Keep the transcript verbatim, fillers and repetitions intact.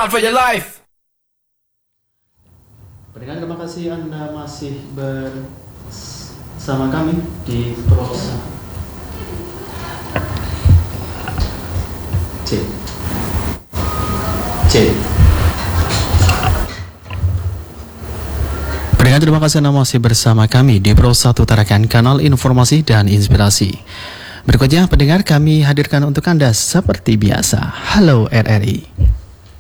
Run for your life. Pendengar, terima kasih Anda masih bersama kami di Prosa C C Pendengar, terima kasih Anda masih bersama kami di Pro satu Tarakan, kanal informasi dan inspirasi. Berikutnya pendengar, kami hadirkan untuk Anda seperti biasa Halo R R I.